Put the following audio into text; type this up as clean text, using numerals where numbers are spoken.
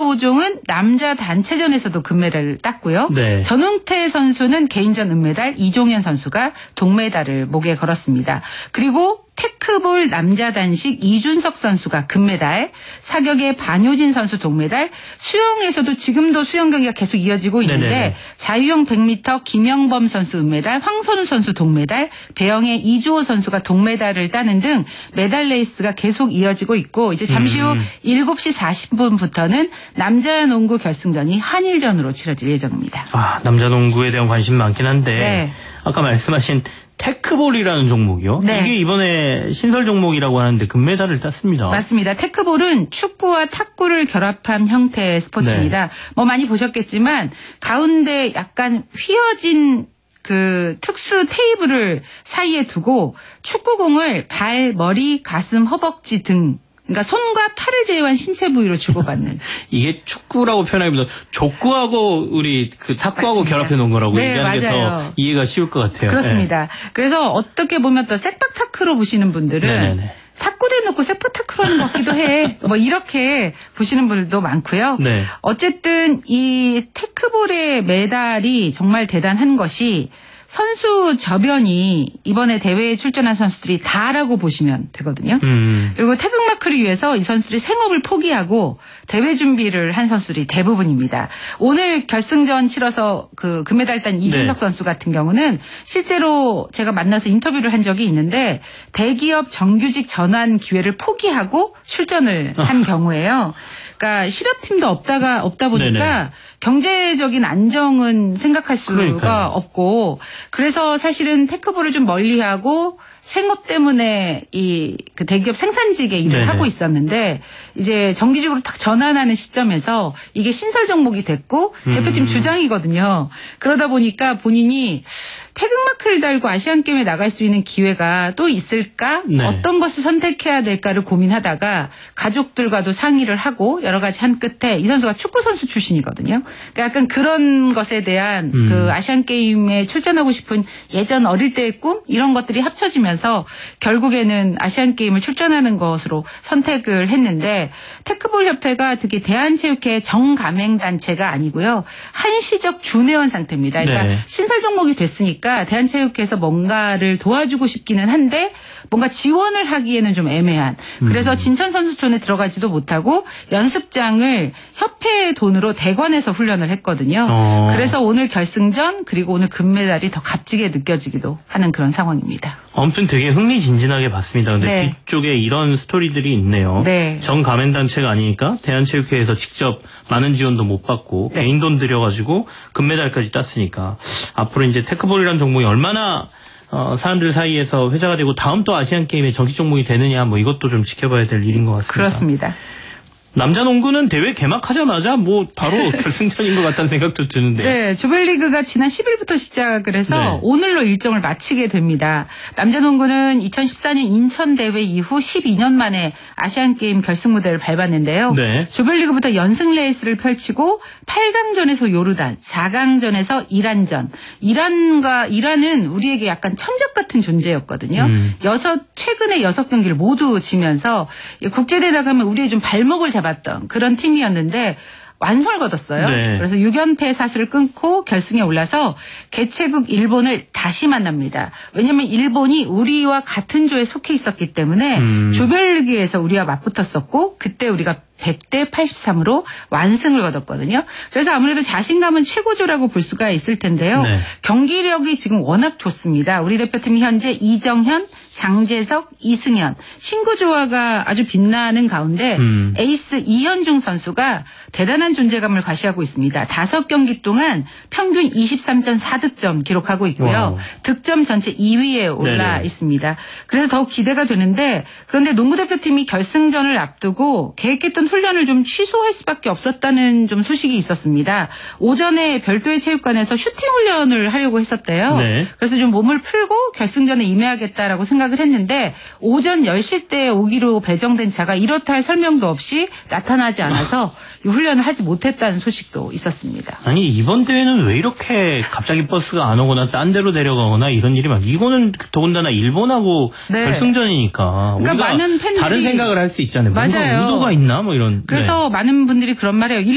이호종은 남자 단체전에서도 금메달을 땄고요. 네. 전웅태 선수는 개인전 은메달, 이종현 선수가 동메달을 목에 걸었습니다. 그리고 테크볼 남자 단식 이준석 선수가 금메달, 사격의 반효진 선수 동메달, 수영에서도 지금도 수영 경기가 계속 이어지고 있는데 네네네. 자유형 100m 김영범 선수 은메달, 황선우 선수 동메달, 배영의 이주호 선수가 동메달을 따는 등 메달 레이스가 계속 이어지고 있고 이제 잠시 후 7시 40분부터는 남자 농구 결승전이 한일전으로 치러질 예정입니다. 남자 농구에 대한 관심 많긴 한데 네. 아까 말씀하신 테크볼이라는 종목이요? 네. 이게 이번에 신설 종목이라고 하는데 금메달을 땄습니다. 맞습니다. 테크볼은 축구와 탁구를 결합한 형태의 스포츠입니다. 네. 뭐 많이 보셨겠지만 가운데 약간 휘어진 그 특수 테이블을 사이에 두고 축구공을 발, 머리, 가슴, 허벅지 등 그러니까 손과 팔을 제외한 신체 부위로 주고받는. 이게 축구라고 표현하기보다 족구하고 우리 그 탁구하고 맞습니다. 결합해 놓은 거라고 네, 얘기하는 게 맞아요. 더 이해가 쉬울 것 같아요. 그렇습니다. 네. 그래서 어떻게 보면 또 색박타크로 보시는 분들은 네네네. 탁구 대놓고 색박타크로 하는 것 같기도 해. 뭐 이렇게 보시는 분들도 많고요. 네. 어쨌든 이 테크볼의 메달이 정말 대단한 것이 선수 저변이 이번에 대회에 출전한 선수들이 다라고 보시면 되거든요. 그리고 태극마크를 위해서 이 선수들이 생업을 포기하고 대회 준비를 한 선수들이 대부분입니다. 오늘 결승전 치러서 그 금메달 딴 이준석 네. 선수 같은 경우는 실제로 제가 만나서 인터뷰를 한 적이 있는데 대기업 정규직 전환 기회를 포기하고 출전을 한 경우예요. 그러니까 실업팀도 없다 보니까 네네. 경제적인 안정은 생각할 수가 그러니까요. 없고 그래서 사실은 테크볼을 좀 멀리하고 생업 때문에 이 그 대기업 생산직에 일을 네네. 하고 있었는데 이제 정규직으로 딱 전환하는 시점에서 이게 신설 종목이 됐고 대표팀 주장이거든요. 그러다 보니까 본인이 태극마크를 달고 아시안게임에 나갈 수 있는 기회가 또 있을까? 네. 어떤 것을 선택해야 될까를 고민하다가 가족들과도 상의를 하고 여러 가지 한 끝에 이 선수가 축구 선수 출신이거든요. 그러니까 약간 그런 것에 대한 그 아시안게임에 출전하고 싶은 예전 어릴 때의 꿈 이런 것들이 합쳐지면서 결국에는 아시안게임을 출전하는 것으로 선택을 했는데 테크볼 협회가 특히 대한체육회 정가맹단체가 아니고요. 한시적 준회원 상태입니다. 그러니까 네. 신설 종목이 됐으니까 대한체육회에서 뭔가를 도와주고 싶기는 한데 뭔가 지원을 하기에는 좀 애매한. 그래서 진천선수촌에 들어가지도 못하고 연습장을 협회 돈으로 대관해서 훈련을 했거든요. 그래서 오늘 결승전 그리고 오늘 금메달이 더 값지게 느껴지기도 하는 그런 상황입니다. 아무튼 되게 흥미진진하게 봤습니다. 근데 네. 뒤쪽에 이런 스토리들이 있네요. 네. 정가맹단체가 아니니까 대한체육회에서 직접 많은 지원도 못 받고 네. 개인 돈 들여가지고 금메달까지 땄으니까 앞으로 이제 테크볼이라는 종목이 얼마나 사람들 사이에서 회자가 되고 다음 또 아시안게임의 정식 종목이 되느냐 뭐 이것도 좀 지켜봐야 될 일인 것 같습니다. 그렇습니다. 남자 농구는 대회 개막하자마자 뭐 바로 결승전인 것 같다는 생각도 드는데. 네, 조별리그가 지난 10일부터 시작을 해서 네. 오늘로 일정을 마치게 됩니다. 남자 농구는 2014년 인천 대회 이후 12년 만에 아시안게임 결승 무대를 밟았는데요. 네. 조별리그부터 연승 레이스를 펼치고 8강전에서 요르단, 4강전에서 이란전. 이란은 우리에게 약간 천적 같은 존재였거든요. 최근에 6경기를 모두 지면서 국제대회 나가면 우리의 좀 발목을 잡았던 그런 팀이었는데 완성을 거뒀어요. 네. 그래서 6연패 사슬을 끊고 결승에 올라서 개최국 일본을 다시 만납니다. 왜냐하면 일본이 우리와 같은 조에 속해 있었기 때문에 조별리그에서 우리와 맞붙었었고 그때 우리가 100대 83으로 완승을 거뒀거든요. 그래서 아무래도 자신감은 최고조라고 볼 수가 있을 텐데요. 네. 경기력이 지금 워낙 좋습니다. 우리 대표팀이 현재 이정현, 장재석, 이승현 신구조화가 아주 빛나는 가운데 에이스 이현중 선수가 대단한 존재감을 과시하고 있습니다. 5경기 동안 평균 23.4득점 기록하고 있고요. 와우. 득점 전체 2위에 올라 네네. 있습니다. 그래서 더욱 기대가 되는데 그런데 농구대표팀이 결승전을 앞두고 계획했던 훈련을 좀 취소할 수밖에 없었다는 좀 소식이 있었습니다. 오전에 별도의 체육관에서 슈팅 훈련을 하려고 했었대요. 네. 그래서 좀 몸을 풀고 결승전에 임해야겠다라고 생각을 했는데 오전 10시 때 오기로 배정된 차가 이렇다 할 설명도 없이 나타나지 않아서 이 훈련을 하지 못했다는 소식도 있었습니다. 아니 이번 대회는 왜 이렇게 갑자기 버스가 안 오거나 딴 데로 데려가거나 이런 일이 많. 이거는 더군다나 일본하고 네. 결승전이니까 그러니까 우리가 많은 팬들이 다른 생각을 할 수 있잖아요. 뭔가 맞아요. 의도가 있나 뭐 이런. 그래서 많은 분들이 그런 말을 해요.